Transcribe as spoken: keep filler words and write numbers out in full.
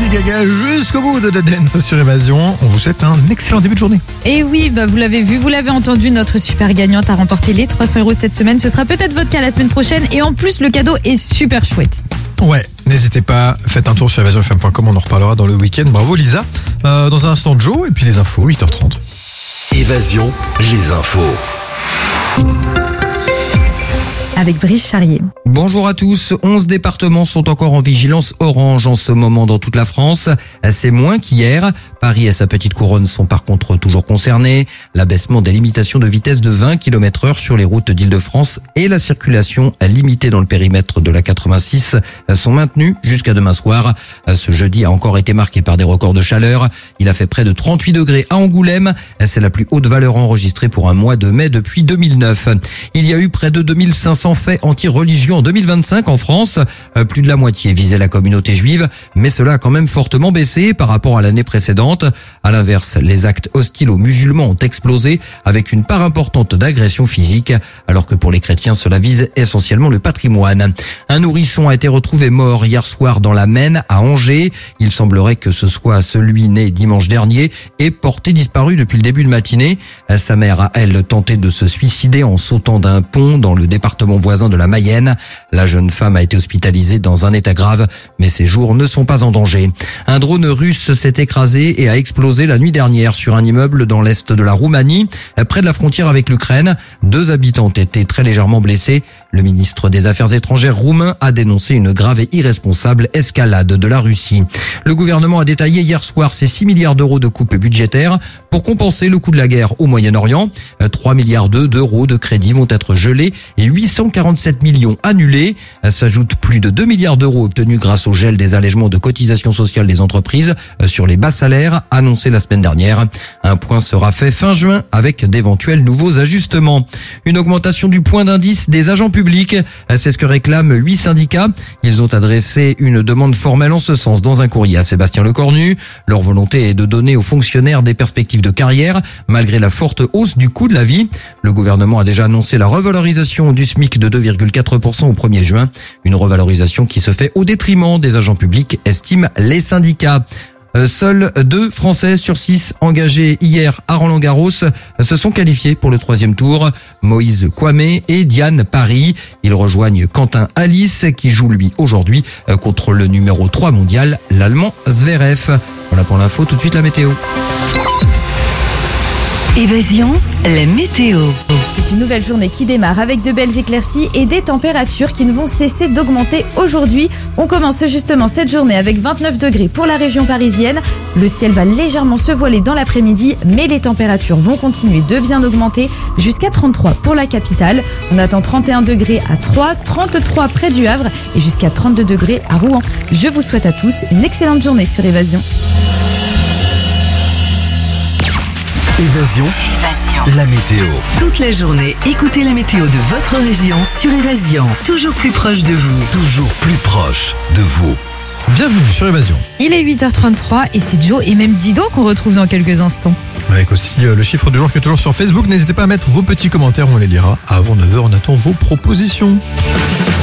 Lady Gaga jusqu'au bout de The Dance sur Évasion. On vous souhaite un excellent début de journée. Et oui, bah vous l'avez vu, vous l'avez entendu, notre super gagnante a remporté les trois cents euros cette semaine. Ce sera peut-être votre cas la semaine prochaine. Et en plus, le cadeau est super chouette. Ouais, n'hésitez pas, faites un tour sur évasion f m point com, on en reparlera dans le week-end. Bravo Lisa. Euh, dans un instant, Joe, et puis les infos, huit heures trente. Évasion, les infos. Avec Brice Charrier. Bonjour à tous. onze départements sont encore en vigilance orange en ce moment dans toute la France. C'est moins qu'hier. Paris et sa petite couronne sont par contre toujours concernés. L'abaissement des limitations de vitesse de vingt kilomètres heure sur les routes d'Île-de-France et la circulation limitée dans le périmètre de la quatre-vingt-six sont maintenus jusqu'à demain soir. Ce jeudi a encore été marqué par des records de chaleur. Il a fait près de trente-huit degrés à Angoulême. C'est la plus haute valeur enregistrée pour un mois de mai depuis deux mille neuf. Il y a eu près de deux mille cinq cents faits anti-religion en deux mille vingt-cinq en France. Plus de la moitié visait la communauté juive, mais cela a quand même fortement baissé par rapport à l'année précédente. À l'inverse, les actes hostiles aux musulmans ont explosé avec une part importante d'agressions physiques, alors que pour les chrétiens, cela vise essentiellement le patrimoine. Un nourrisson a été retrouvé mort hier soir dans la Maine, à Angers. Il semblerait que ce soit celui né dimanche dernier et porté disparu depuis le début de matinée. Sa mère a, elle, tenté de se suicider en sautant d'un pont dans le département voisin de la Mayenne. La jeune femme a été hospitalisée dans un état grave, mais ses jours ne sont pas en danger. Un drone russe s'est écrasé et a explosé la nuit dernière sur un immeuble dans l'est de la Roumanie, près de la frontière avec l'Ukraine. Deux habitants ont été très légèrement blessés. Le ministre des Affaires étrangères roumain a dénoncé une grave et irresponsable escalade de la Russie. Le gouvernement a détaillé hier soir ses six milliards d'euros de coupes budgétaires pour compenser le coût de la guerre au Moyen-Orient. trois milliards d'euros de crédits vont être gelés et huit cent quarante-sept millions annulés. S'ajoutent plus de deux milliards d'euros obtenus grâce au gel des allègements de cotisations sociales des entreprises sur les bas salaires annoncés la semaine dernière. Un point sera fait fin juin avec d'éventuels nouveaux ajustements. Une augmentation du point d'indice des agents publics, c'est ce que réclament huit syndicats. Ils ont adressé une demande formelle en ce sens dans un courrier à Sébastien Lecornu. Leur volonté est de donner aux fonctionnaires des perspectives de carrière malgré la forte hausse du coût de la vie. Le gouvernement a déjà annoncé la revalorisation du SMIC de deux virgule quatre pour cent au premier juin. Une revalorisation qui se fait au détriment des agents publics, estiment les syndicats. Euh, seuls deux Français sur six engagés hier à Roland-Garros se sont qualifiés pour le troisième tour. Moïse Kwame et Diane Paris. Ils rejoignent Quentin Alice qui joue lui aujourd'hui contre le numéro trois mondial, l'Allemand Zverev. Voilà pour l'info, tout de suite la météo. Évasion, la météo. C'est une nouvelle journée qui démarre avec de belles éclaircies et des températures qui ne vont cesser d'augmenter aujourd'hui. On commence justement cette journée avec vingt-neuf degrés pour la région parisienne. Le ciel va légèrement se voiler dans l'après-midi, mais les températures vont continuer de bien augmenter jusqu'à trente-trois pour la capitale. On attend trente et un degrés à Troyes, trente-trois près du Havre et jusqu'à trente-deux degrés à Rouen. Je vous souhaite à tous une excellente journée sur Évasion. Évasion, Évasion. la météo. Toute la journée, écoutez la météo de votre région sur Évasion. Toujours plus proche de vous. Toujours plus proche de vous. Bienvenue sur Évasion. Il est huit heures trente-trois et c'est Joe et même Dido qu'on retrouve dans quelques instants. Avec aussi euh, le chiffre du jour qui est toujours sur Facebook. N'hésitez pas à mettre vos petits commentaires, on les lira. Avant neuf heures, on attend vos propositions.